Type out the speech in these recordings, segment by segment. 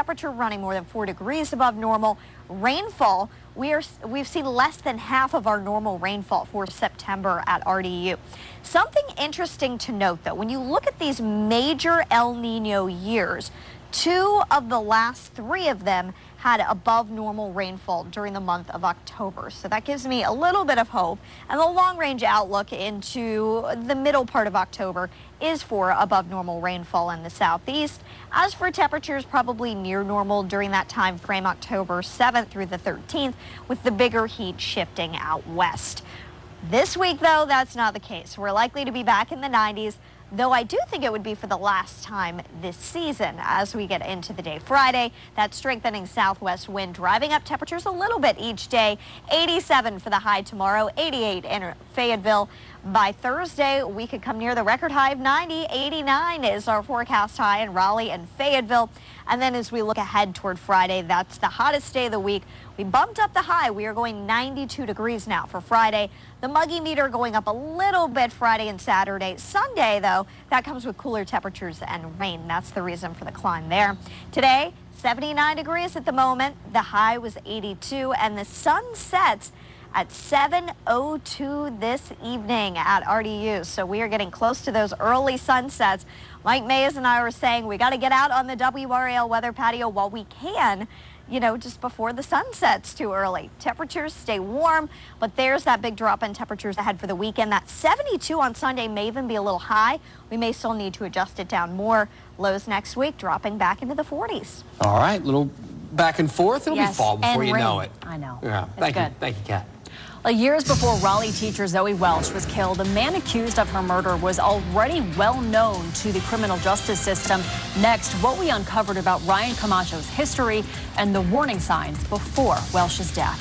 temperature running more than 4 degrees above normal. Rainfall, we've seen less than half of our normal rainfall for September at RDU. Something interesting to note, though, when you look at these major El Nino years, 2 of the last 3 of them had above normal rainfall during the month of October. So that gives me a little bit of hope. And the long-range outlook into the middle part of October is for above normal rainfall in the southeast. As for temperatures, probably near normal during that time frame, October 7th through the 13th, with the bigger heat shifting out west. This week, though, that's not the case. We're likely to be back in the 90s. Though I do think it would be for the last time this season as we get into the day Friday. That strengthening southwest wind driving up temperatures a little bit each day. 87 for the high tomorrow, 88 in Fayetteville. By Thursday, we could come near the record high of 90. 89 is our forecast high in Raleigh and Fayetteville. And then as we look ahead toward Friday, that's the hottest day of the week. We bumped up the high. We are going 92 degrees now for Friday. The muggy meter going up a little bit Friday and Saturday. Sunday, though, that comes with cooler temperatures and rain. That's the reason for the climb there. Today, 79 degrees at the moment. The high was 82, and the sun sets at 7:02 this evening at RDU. So we are getting close to those early sunsets. Mike Mays and I were saying we got to get out on the WRAL weather patio while we can, you know, just before the sun sets too early. Temperatures stay warm, but there's that big drop in temperatures ahead for the weekend. That 72 on Sunday may even be a little high. We may still need to adjust it down more. Lows next week dropping back into the 40s. All right, little back and forth. It'll be fall before you know it. I know. Yeah, thank you, Kat. Years before Raleigh teacher Zoe Welsh was killed, the man accused of her murder was already well known to the criminal justice system. Next, what we uncovered about Ryan Camacho's history and the warning signs before Welsh's death.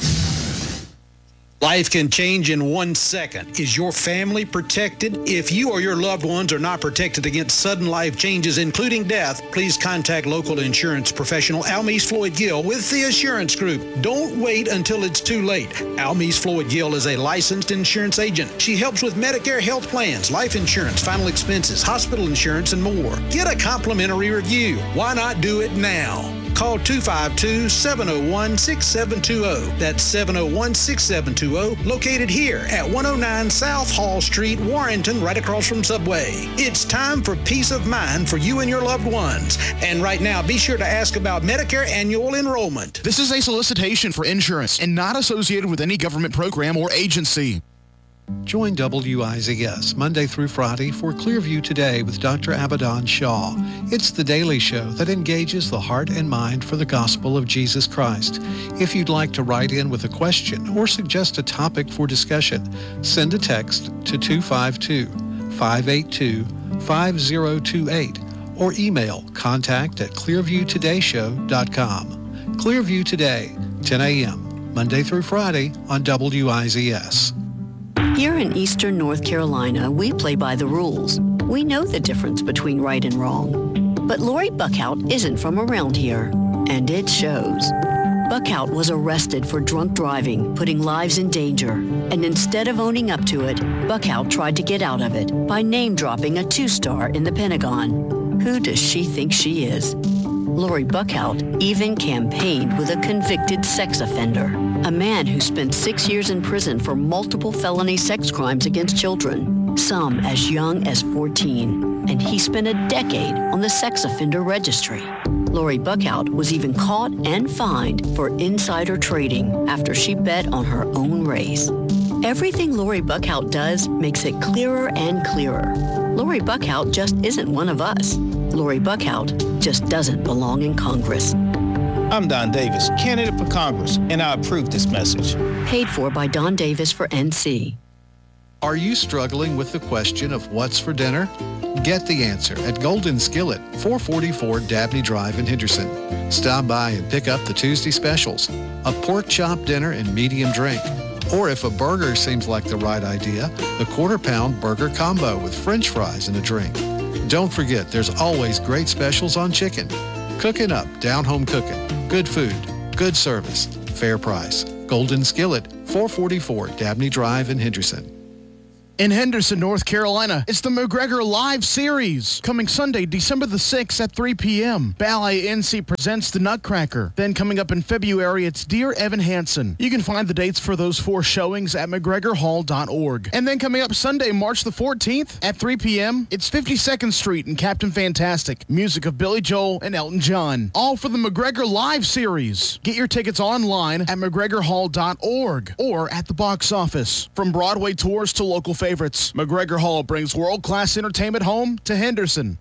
Life can change in 1 second. Is your family protected? If you or your loved ones are not protected against sudden life changes, including death, please contact local insurance professional Almise Floyd Gill with the Assurance Group. Don't wait until it's too late. Almise Floyd Gill is a licensed insurance agent. She helps with Medicare health plans, life insurance, final expenses, hospital insurance, and more. Get a complimentary review. Why not do it now? Call 252-701-6720. That's 701-6720, located here at 109 South Hall Street, Warrenton, right across from Subway. It's time for peace of mind for you and your loved ones. And right now, be sure to ask about Medicare annual enrollment. This is a solicitation for insurance and not associated with any government program or agency. Join WIZS Monday through Friday for Clearview Today with Dr. Abadan Shaw. It's the daily show that engages the heart and mind for the gospel of Jesus Christ. If you'd like to write in with a question or suggest a topic for discussion, send a text to 252-582-5028 or email contact@clearviewtodayshow.com. Clearview Today, 10 a.m., Monday through Friday on WIZS. Here in Eastern North Carolina, we play by the rules. We know the difference between right and wrong. But Lori Buckhout isn't from around here, and it shows. Buckhout was arrested for drunk driving, putting lives in danger. And instead of owning up to it, Buckhout tried to get out of it by name-dropping a 2-star in the Pentagon. Who does she think she is? Lori Buckhout even campaigned with a convicted sex offender, a man who spent 6 years in prison for multiple felony sex crimes against children, some as young as 14, and he spent a decade on the sex offender registry. Lori Buckhout was even caught and fined for insider trading after she bet on her own race. Everything Lori Buckhout does makes it clearer and clearer. Lori Buckhout just isn't one of us. Lori Buckhout just doesn't belong in Congress. I'm Don Davis, candidate for Congress, and I approve this message. Paid for by Don Davis for NC. Are you struggling with the question of what's for dinner? Get the answer at Golden Skillet, 444 Dabney Drive in Henderson. Stop by and pick up the Tuesday specials, a pork chop dinner and medium drink. Or if a burger seems like the right idea, the quarter-pound burger combo with French fries and a drink. Don't forget, there's always great specials on chicken. Cooking up, down-home cooking. Good food, good service, fair price. Golden Skillet, 444 Dabney Drive in Henderson. In Henderson, North Carolina, it's the McGregor Live Series. Coming Sunday, December the 6th at 3 p.m. Ballet NC presents The Nutcracker. Then coming up in February, it's Dear Evan Hansen. You can find the dates for those 4 showings at McGregorHall.org. And then coming up Sunday, March the 14th at 3 p.m., it's 52nd Street and Captain Fantastic. Music of Billy Joel and Elton John. All for the McGregor Live Series. Get your tickets online at McGregorHall.org or at the box office. From Broadway tours to local favorites, McGregor Hall brings world-class entertainment home to Henderson.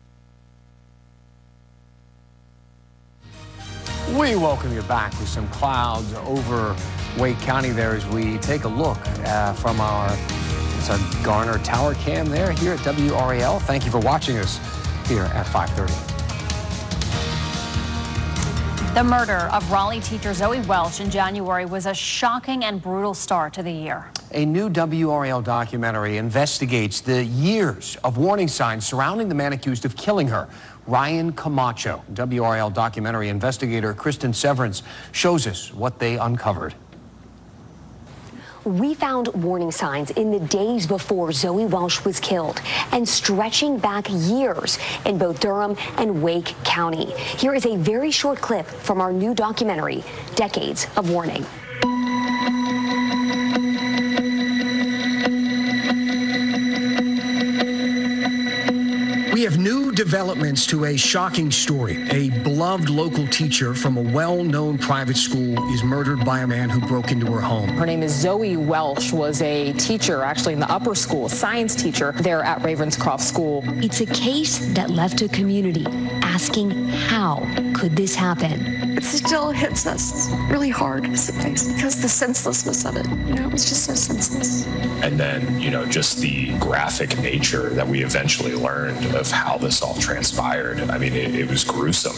We welcome you back with some clouds over Wake County there as we take a look from our Garner Tower cam there here at WRAL. Thank you for watching us here at 5:30. The murder of Raleigh teacher Zoe Welch in January was a shocking and brutal start to the year. A new WRAL documentary investigates the years of warning signs surrounding the man accused of killing her, Ryan Camacho. WRAL documentary investigator Kristen Severance shows us what they uncovered. We found warning signs in the days before Zoe Welch was killed and stretching back years in both Durham and Wake County. Here is a very short clip from our new documentary, Decades of Warning. We have new developments to a shocking story. A beloved local teacher from a well-known private school is murdered by a man who broke into her home. Her name is Zoe Welch, was a teacher actually in the upper school, a science teacher there at Ravenscroft School. It's a case that left a community asking, how could this happen? It still hits us really hard as a place because the senselessness of it, it was just so senseless. And then, just the graphic nature that we eventually learned of how this all transpired. I mean, it was gruesome.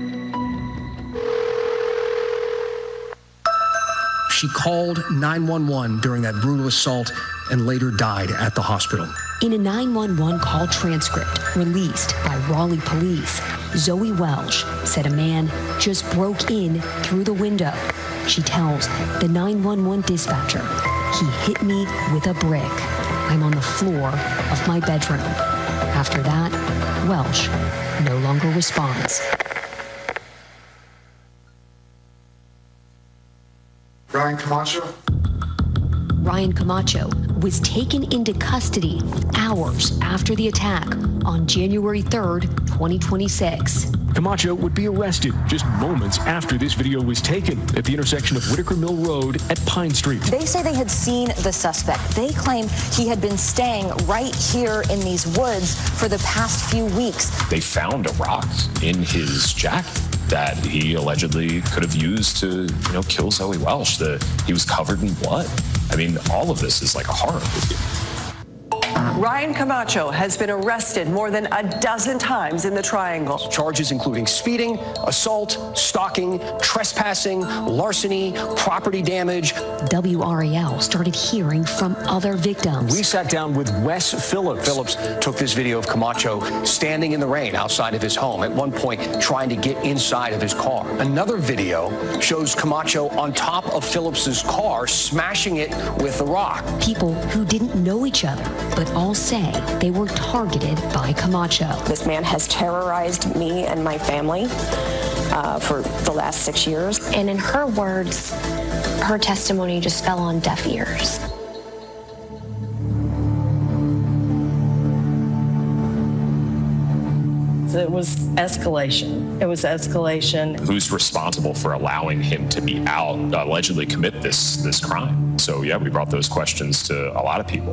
She called 911 during that brutal assault and later died at the hospital. In a 911 call transcript released by Raleigh police, Zoe Welch said a man just broke in through the window. She tells the 911 dispatcher, "He hit me with a brick. I'm on the floor of my bedroom." After that, Welch no longer responds. Ryan Camacho? Ryan Camacho was taken into custody hours after the attack on January 3rd, 2026. Camacho would be arrested just moments after this video was taken at the intersection of Whitaker Mill Road at Pine Street. They say they had seen the suspect. They claim he had been staying right here in these woods for the past few weeks. They found a rock in his jacket that he allegedly could have used to, kill Zoe Welch. He was covered in blood. I mean, all of this is like a horror movie. Ryan Camacho has been arrested more than a dozen times in the Triangle. Charges including speeding, assault, stalking, trespassing, larceny, property damage. WRAL started hearing from other victims. We sat down with Wes Phillips. Phillips took this video of Camacho standing in the rain outside of his home, at one point trying to get inside of his car. Another video shows Camacho on top of Phillips's car, smashing it with a rock. People who didn't know each other, but all say they were targeted by Camacho. This man has terrorized me and my family for the last 6 years. And in her words, her testimony just fell on deaf ears. It was escalation. It was escalation. Who's responsible for allowing him to be out, allegedly commit this crime? So yeah, we brought those questions to a lot of people.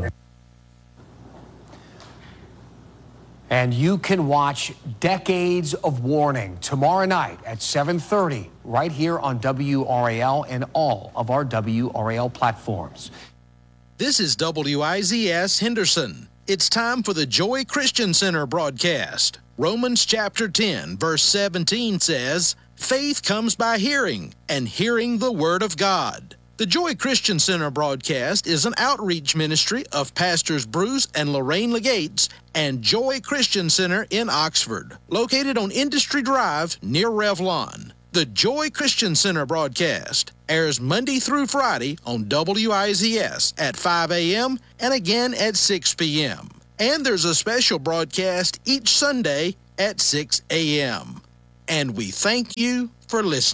And you can watch Decades of Warning tomorrow night at 7:30 right here on WRAL and all of our WRAL platforms. This is WIZS Henderson. It's time for the Joy Christian Center broadcast. Romans chapter 10, verse 17 says, "Faith comes by hearing, and hearing the word of God." The Joy Christian Center broadcast is an outreach ministry of Pastors Bruce and Lorraine Legates and Joy Christian Center in Oxford, located on Industry Drive near Revlon. The Joy Christian Center broadcast airs Monday through Friday on WIZS at 5 a.m. and again at 6 p.m. And there's a special broadcast each Sunday at 6 a.m. And we thank you for listening.